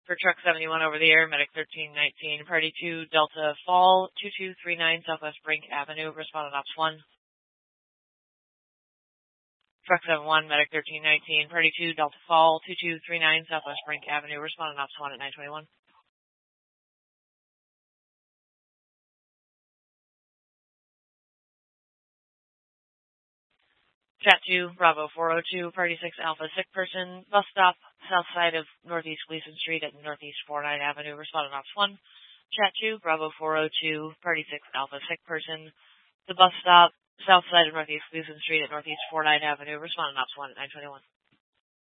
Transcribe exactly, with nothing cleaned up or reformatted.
For truck seventy-one over the air, medic thirteen nineteen, party two, Delta Fall, two two three nine Southwest Brink Avenue, respondent ops one. Truck seventy-one, medic thirteen nineteen, party two, Delta Fall, two two three nine Southwest Brink Avenue, respondent ops one at nine twenty-one. Chat two, Bravo four oh two, party six Alpha, sick person, bus stop, south side of Northeast Gleason Street at Northeast forty-nine Avenue, respondent ops one. Chat two, Bravo four oh two, party six Alpha, sick person, the bus stop, south side of Northeast Gleason Street at Northeast forty-nine Avenue, respondent ops one at nine twenty-one.